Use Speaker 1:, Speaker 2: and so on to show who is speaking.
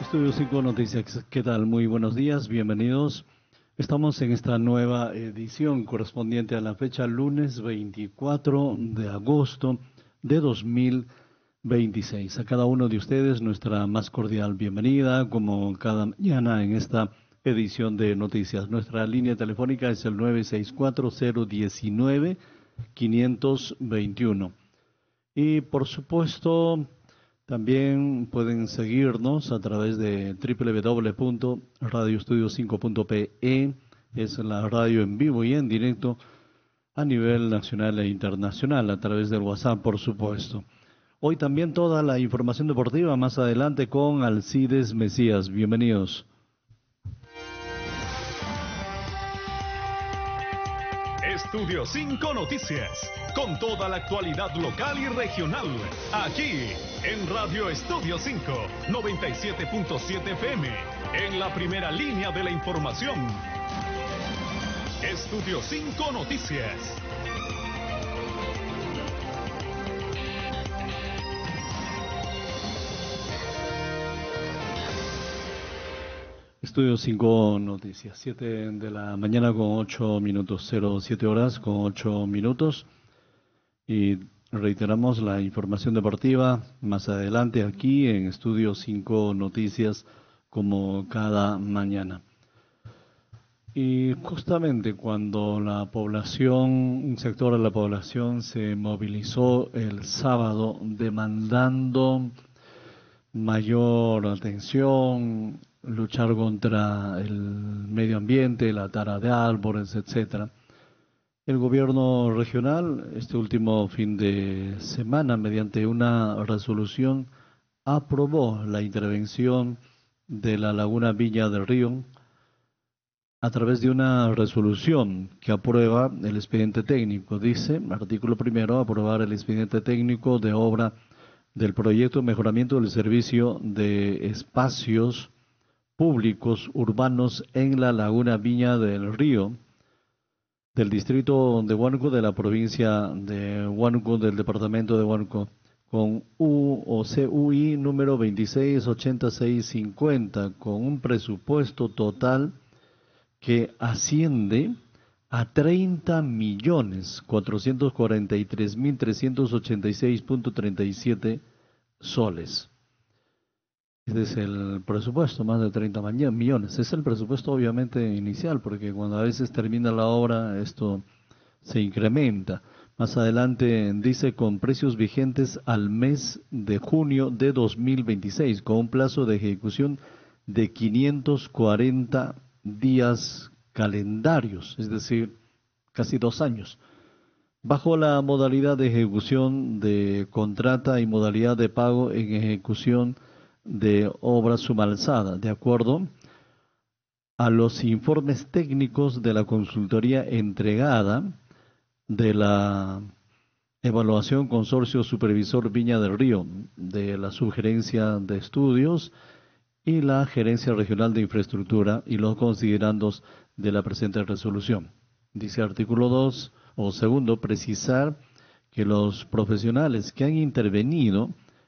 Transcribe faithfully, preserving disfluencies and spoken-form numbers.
Speaker 1: Estudio cinco Noticias, ¿qué tal? Muy buenos días, bienvenidos. Estamos en esta nueva edición correspondiente a la fecha lunes veinticuatro de agosto de dos mil veintiséis. A cada uno de ustedes nuestra más cordial bienvenida, como cada mañana en esta edición de noticias. Nuestra línea telefónica es el nueve seis cuatro, cero uno nueve, cinco dos uno. Y por supuesto, también pueden seguirnos a través de doble u doble u doble u punto radio estudio cinco punto pe. Es la radio en vivo y en directo a nivel nacional e internacional, a través del WhatsApp, por supuesto. Hoy también toda la información deportiva, más adelante con Alcides Mesías. Bienvenidos.
Speaker 2: Estudio cinco Noticias, con toda la actualidad local y regional, aquí en Radio Estudio cinco, noventa y siete punto siete F M, en la primera línea de la información. Estudio cinco Noticias.
Speaker 1: Estudio cinco Noticias, siete de la mañana con ocho minutos, cero siete horas con ocho minutos. Y reiteramos la información deportiva más adelante aquí en Estudio cinco Noticias, como cada mañana. Y justamente cuando la población, un sector de la población se movilizó el sábado demandando mayor atención, luchar contra el medio ambiente, la tala de árboles, etcétera. El gobierno regional, este último fin de semana, mediante una resolución, aprobó la intervención de la laguna Viña del Río a través de una resolución que aprueba el expediente técnico. Dice, artículo primero, aprobar el expediente técnico de obra del proyecto de mejoramiento del servicio de espacios públicos urbanos en la laguna Viña del Río, del distrito de Huánuco, de la provincia de Huánuco, del departamento de Huánuco, con U o C U I número veintiséis ochenta y seis cincuenta, con un presupuesto total que asciende a treinta millones cuatrocientos cuarenta y tres mil trescientos ochenta y seis punto treinta y siete soles. Este es el presupuesto, más de treinta millones. Es el presupuesto obviamente inicial, porque cuando a veces termina la obra esto se incrementa. Más adelante dice con precios vigentes al mes de junio de dos mil veintiséis, con un plazo de ejecución de quinientos cuarenta días calendarios, es decir, casi dos años. Bajo la modalidad de ejecución de contrata y modalidad de pago en ejecución de obra sumalzada, de acuerdo a los informes técnicos de la consultoría entregada de la evaluación consorcio supervisor Viña del Río, de la subgerencia de estudios y la gerencia regional de infraestructura y los considerandos de la presente resolución. Dice artículo dos o segundo, precisar que los profesionales que han intervenido